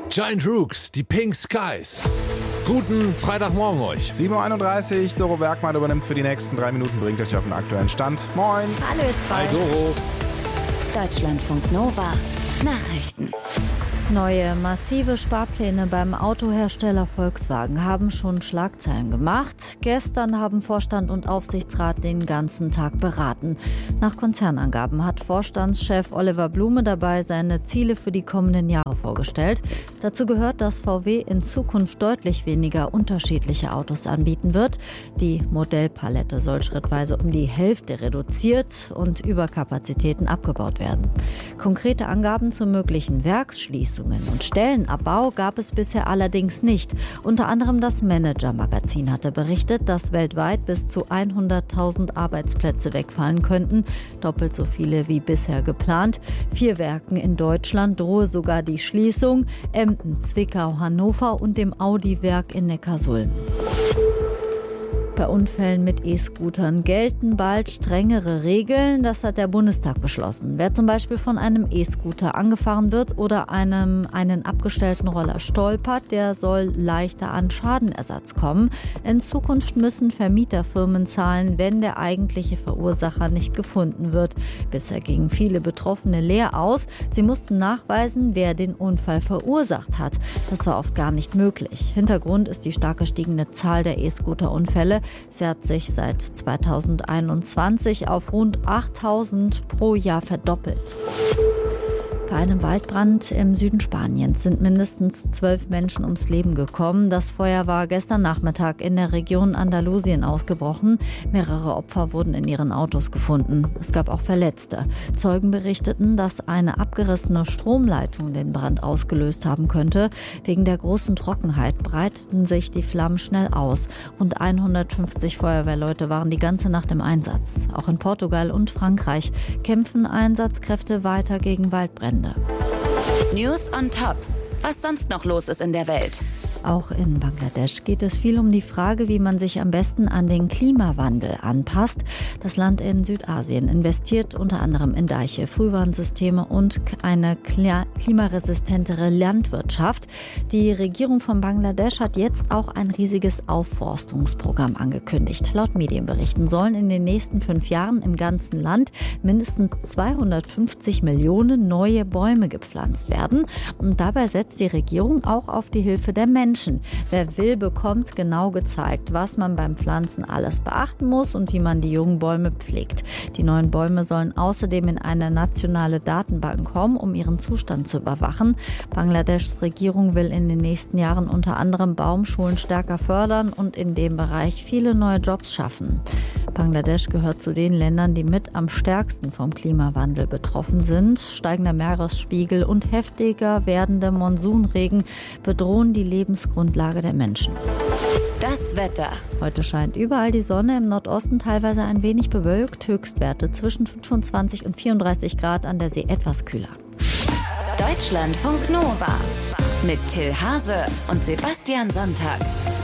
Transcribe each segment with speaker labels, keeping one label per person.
Speaker 1: Giant Rooks, die Pink Skies. Guten Freitagmorgen euch.
Speaker 2: 7.31 Uhr, Doro Bergmann übernimmt für die nächsten 3 Minuten, bringt euch auf den aktuellen Stand. Moin.
Speaker 3: Hallo ihr zwei.
Speaker 1: Hi Doro.
Speaker 3: Deutschlandfunk Nova. Nachrichten.
Speaker 4: Neue massive Sparpläne beim Autohersteller Volkswagen haben schon Schlagzeilen gemacht. Gestern haben Vorstand und Aufsichtsrat den ganzen Tag beraten. Nach Konzernangaben hat Vorstandschef Oliver Blume dabei seine Ziele für die kommenden Jahre vorgestellt. Dazu gehört, dass VW in Zukunft deutlich weniger unterschiedliche Autos anbieten wird. Die Modellpalette soll schrittweise um die Hälfte reduziert und Überkapazitäten abgebaut werden. Konkrete Angaben zu möglichen Werksschließungen und Stellenabbau gab es bisher allerdings nicht. Unter anderem das Manager-Magazin hatte berichtet, dass weltweit bis zu 100.000 Arbeitsplätze wegfallen könnten, doppelt so viele wie bisher geplant. 4 Werken in Deutschland drohe sogar die Schließung: Emden, Zwickau, Hannover und dem Audi-Werk in Neckarsulm. Bei Unfällen mit E-Scootern gelten bald strengere Regeln. Das hat der Bundestag beschlossen. Wer zum Beispiel von einem E-Scooter angefahren wird oder einen abgestellten Roller stolpert, der soll leichter an Schadenersatz kommen. In Zukunft müssen Vermieterfirmen zahlen, wenn der eigentliche Verursacher nicht gefunden wird. Bisher gingen viele Betroffene leer aus. Sie mussten nachweisen, wer den Unfall verursacht hat. Das war oft gar nicht möglich. Hintergrund ist die stark gestiegene Zahl der E-Scooter-Unfälle. Sie hat sich seit 2021 auf rund 8.000 pro Jahr verdoppelt. Bei einem Waldbrand im Süden Spaniens sind mindestens 12 Menschen ums Leben gekommen. Das Feuer war gestern Nachmittag in der Region Andalusien ausgebrochen. Mehrere Opfer wurden in ihren Autos gefunden. Es gab auch Verletzte. Zeugen berichteten, dass eine abgerissene Stromleitung den Brand ausgelöst haben könnte. Wegen der großen Trockenheit breiteten sich die Flammen schnell aus. Rund 150 Feuerwehrleute waren die ganze Nacht im Einsatz. Auch in Portugal und Frankreich kämpfen Einsatzkräfte weiter gegen Waldbrände.
Speaker 3: News on Top. Was sonst noch los ist in der Welt?
Speaker 4: Auch in Bangladesch geht es viel um die Frage, wie man sich am besten an den Klimawandel anpasst. Das Land in Südasien investiert unter anderem in Deiche, Frühwarnsysteme und eine klimaresistentere Landwirtschaft. Die Regierung von Bangladesch hat jetzt auch ein riesiges Aufforstungsprogramm angekündigt. Laut Medienberichten sollen in den nächsten 5 Jahren im ganzen Land mindestens 250 Millionen neue Bäume gepflanzt werden. Und dabei setzt die Regierung auch auf die Hilfe der Menschen. Wer will, bekommt genau gezeigt, was man beim Pflanzen alles beachten muss und wie man die jungen Bäume pflegt. Die neuen Bäume sollen außerdem in eine nationale Datenbank kommen, um ihren Zustand zu überwachen. Bangladeschs Regierung will in den nächsten Jahren unter anderem Baumschulen stärker fördern und in dem Bereich viele neue Jobs schaffen. Bangladesch gehört zu den Ländern, die mit am stärksten vom Klimawandel betroffen sind. Steigender Meeresspiegel und heftiger werdende Monsunregen bedrohen die Lebensgrundlage der Menschen.
Speaker 3: Das Wetter.
Speaker 4: Heute scheint überall die Sonne, im Nordosten teilweise ein wenig bewölkt. Höchstwerte zwischen 25 und 34 Grad, an der See etwas kühler.
Speaker 3: Deutschlandfunk Nova. Mit Till Hase und Sebastian Sonntag.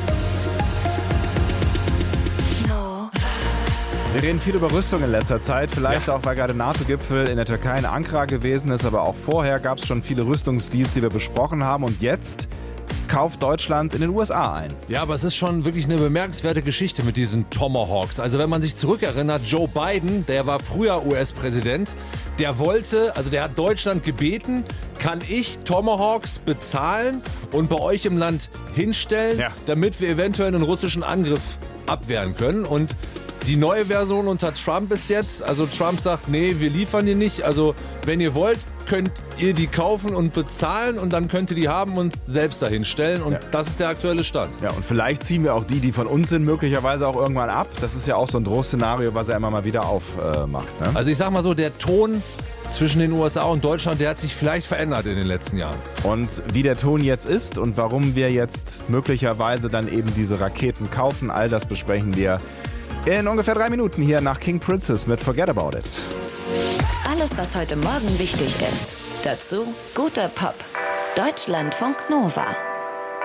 Speaker 2: Wir reden viel über Rüstung in letzter Zeit, vielleicht auch, weil gerade NATO-Gipfel in der Türkei in Ankara gewesen ist, aber auch vorher gab es schon viele Rüstungsdeals, die wir besprochen haben, und jetzt kauft Deutschland in den USA ein.
Speaker 1: Ja, aber es ist schon wirklich eine bemerkenswerte Geschichte mit diesen Tomahawks. Also wenn man sich zurückerinnert, Joe Biden, der war früher US-Präsident, der hat Deutschland gebeten, kann ich Tomahawks bezahlen und bei euch im Land hinstellen, damit wir eventuell einen russischen Angriff abwehren können. Und die neue Version unter Trump ist jetzt, also Trump sagt, nee, wir liefern die nicht. Also wenn ihr wollt, könnt ihr die kaufen und bezahlen und dann könnt ihr die haben und selbst dahin stellen. Und das ist der aktuelle Stand.
Speaker 2: Ja, und vielleicht ziehen wir auch die von uns sind, möglicherweise auch irgendwann ab. Das ist ja auch so ein Drohszenario, was er immer mal wieder aufmacht. Ne?
Speaker 1: Also ich sag mal so, der Ton zwischen den USA und Deutschland, der hat sich vielleicht verändert in den letzten Jahren.
Speaker 2: Und wie der Ton jetzt ist und warum wir jetzt möglicherweise dann eben diese Raketen kaufen, all das besprechen wir in ungefähr 3 Minuten hier nach King Princess mit Forget About It.
Speaker 3: Alles, was heute Morgen wichtig ist. Dazu guter Pop. Deutschlandfunk Nova.